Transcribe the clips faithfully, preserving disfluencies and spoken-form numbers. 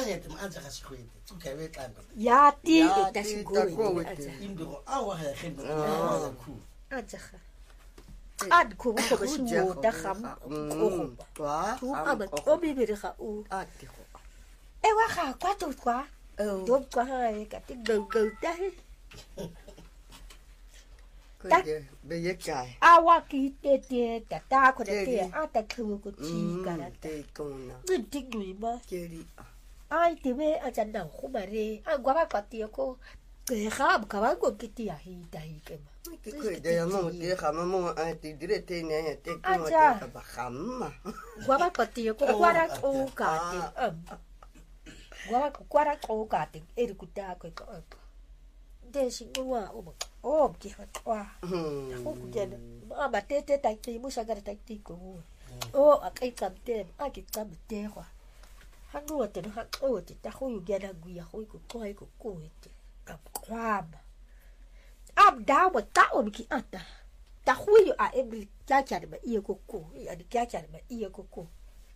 yete manje ga sikhwete tsuka we tlamba ya ti ta sigoi indiro awa ha khendo awa khu aja ad khu ko ba shu ta kham ko wa tu ama o bi bi kha u ati ko e wa kha kwa tu kwa tu kwa ha ka ti gâu gâu ta ko de be ye kai awa ki te te ta ta ko de te a ta khu ko chi ka ra te ko na ni ti gui ba keri ai ti ve a jan na khu ba re a gwa ba ka ti ko ke khab ka ba ko ki ti a hi ta hi ke ma ke ko de ya mo te kha ma mo a ti dire te ne te ko ma te ba khamma gwa ba ka ti ko gwa ra ko ka ti am gwa ba ko gwa ra ko ka ti e ri ku ta ko ko de shi ngwa o mo o ki ha kwa ko ku je ma ba te te ta ti mu sa ga ta ti ko o a kai kam te a ki kam te kwa ha no te no ha o te ta ho yu ga da gu ya ho ko ko ko ko te ab kwam ab da mo ta o ki ata ta ho yu a every kya kya ba iye ko ko ya di kya kya ba iye ko ko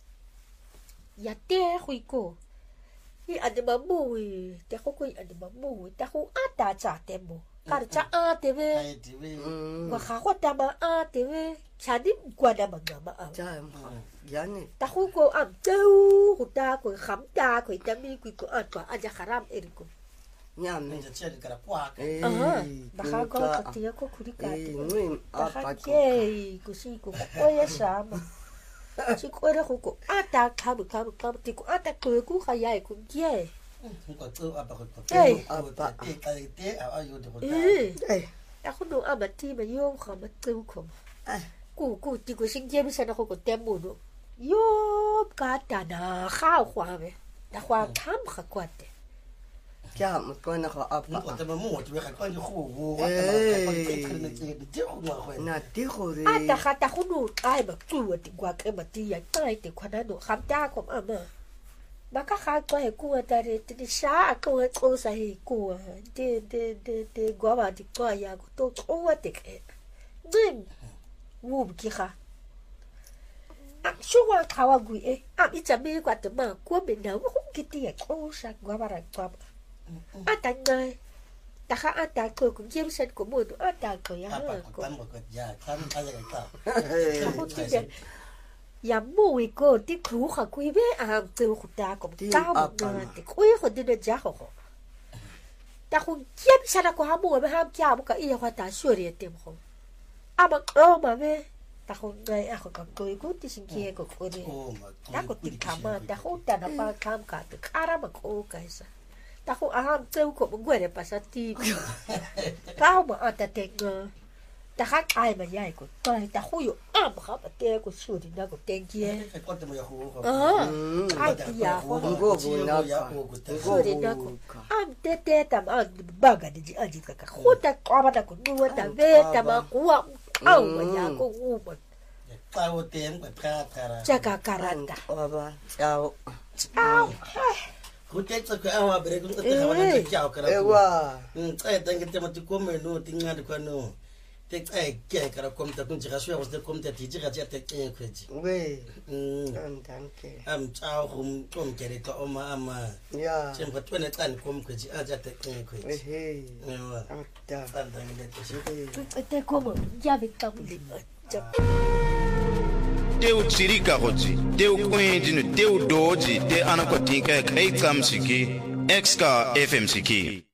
ya te ho ko i ade ba mo te ho ko i ade ba mo ta ho ata cha te mo ka cha a te ve wa kha ko ta ba a te ve cha di kwa da ba ga ma a cha ma ya ni ta ho ko am teu ho ta ko kham ta ko ta mi ku ko a kwa a ja haram er ko nya me nje cheli kara kwa aha ba kha ko ko ti ko ku ri ka ti ni a pa ko ke ku si ko ko ya sa ma si ko re ko ko a ta kha bu kha bu kha ti ko a ta ko ku kha ya ku ye ko tsu apa ko Hey. apa te ka te a ayo de ko ta eh ta ko no a ba ti ba yo kha ma tu ko ku ku ti ko sing je bi sa na ko ko te mu no yo ka ta na kha khwa be ta khwa tham kha kwa te cha mo ko na ko a ko pa te mo te ka ko ni khu wo wa ta ka te khne te te ko ma ko na ti ko re a ta kha ta ko no ai ba tu ti kwa ke ba ti ya tai te kwa na no kham ta ko ma ma ba ka kha ko e ku ta re ti sha ko e ko sa hi ku de de de de gwa ba ti ko ya ko to ko wa te ke dim wu ki kha a shu wa ka wa gu e a i cha me kwa te ma ko be na wo ki ti e ko sa gwa ba ra kwa a ta ngai ta kha a ta ko ku jem set ko mo do a ta ko ya apa ko ko tan ko ya tan a ya ka ko ti be ya mo i ko ti kru kha ku be a te ku ta ko ta mo na te ku i ko de de ja ho ho ta ku jem sa na ko ha mo be ha kya mo ka i ha ta shu re te mo a ma ko ma be ta ko ngai a ko ka ko i ko ti sin ki ko ko de ko ma ta ko ti ka ma ta ko ta na pa kam ka te kara ma ko ka sa ta ko a ha te ko mo gwe pa sa ti ka mo a ta te ngo ta ha ai ma ya ko ta ta ko yo a ma ha pa te ko su di na ko te ki ko te mo ya khu ko ah ai ti ya ko ngo bu na ya ka ko ko te su di na ko am te te ta ma ba ga di a di ka ka ko ta ko ba ta ko nu ta ve ta ma ko au ma ya ko u ma ta o te mo ka kara cha ka karanta o ba chao au ko te tsa ko awa bere ko te ka wa te ka kara e wa tsa ta ke te mo te ko me no te nga de ko no te tsa ke kara ko mta kun jira shwa te ko mta ti jira ja te ke ko ji we mm an danke am tsa go ko mkere ka o ma ama ya tsempa tsone tsan ko mko ji a ja te ke ko we ji he ewa ata tsa ta nge te shi te ko mo ya ve ka mo cha Teu tsirika gotsi, teu kwendinu, teu doji, te anakwatinka kai tsamsiki, X K F M siki.